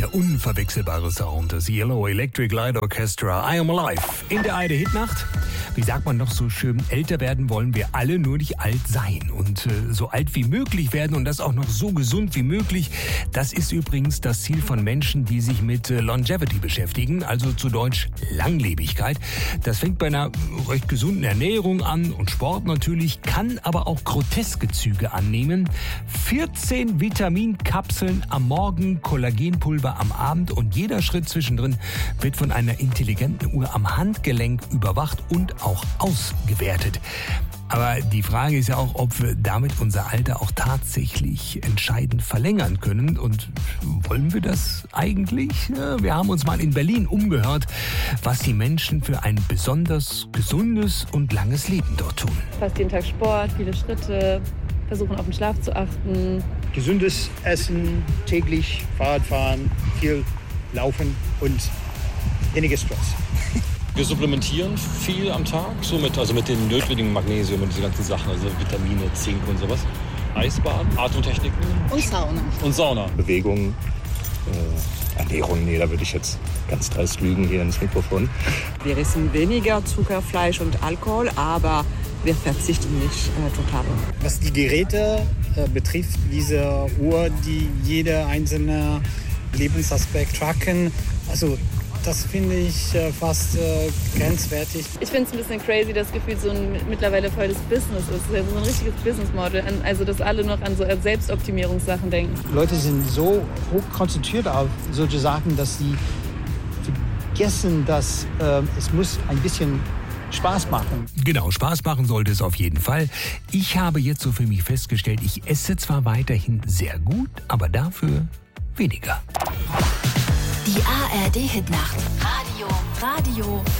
Der unverwechselbare Sound des Yellow Electric Light Orchestra, I Am Alive. In der ARD Hitnacht, wie sagt man noch so schön, älter werden wollen wir alle, nur nicht alt sein. Und so alt wie möglich werden und das auch noch so gesund wie möglich. Das ist übrigens das Ziel von Menschen, die sich mit Longevity beschäftigen, also zu Deutsch Langlebigkeit. Das fängt bei einer recht gesunden Ernährung an und Sport natürlich, kann aber auch groteske Züge annehmen. 14 Vitaminkapseln am Morgen, Kollagenpulver am Abend und jeder Schritt zwischendrin wird von einer intelligenten Uhr am Handgelenk überwacht und auch ausgewertet. Aber die Frage ist ja auch, ob wir damit unser Alter auch tatsächlich entscheidend verlängern können. Und wollen wir das eigentlich? Ja, wir haben uns mal in Berlin umgehört, was die Menschen für ein besonders gesundes und langes Leben dort tun. Fast jeden Tag Sport, viele Schritte, versuchen auf den Schlaf zu achten. Gesundes Essen, täglich Fahrradfahren, viel Laufen und weniger Stress. Wir supplementieren viel am Tag, also mit den notwendigen Magnesium und diese ganzen Sachen, also Vitamine, Zink und sowas. Eisbaden, Atemtechniken. Und Sauna. Und Sauna. Bewegung, Ernährung, nee, da würde ich jetzt ganz dreist lügen hier ins Mikrofon. Wir essen weniger Zucker, Fleisch und Alkohol, aber wir verzichten nicht total. Was die Geräte betrifft, diese Uhr, die jeder einzelne Lebensaspekt tracken, also das finde ich fast grenzwertig. Ich finde es ein bisschen crazy, das Gefühl, so ein mittlerweile voll das Business ist. So ein richtiges Businessmodel. Also, dass alle noch an so Selbstoptimierungssachen denken. Leute sind so hoch konzentriert auf solche Sachen, dass sie vergessen, dass es muss ein bisschen Spaß machen. Genau, Spaß machen sollte es auf jeden Fall. Ich habe jetzt so für mich festgestellt, ich esse zwar weiterhin sehr gut, aber dafür weniger. Die ARD Hitnacht. Radio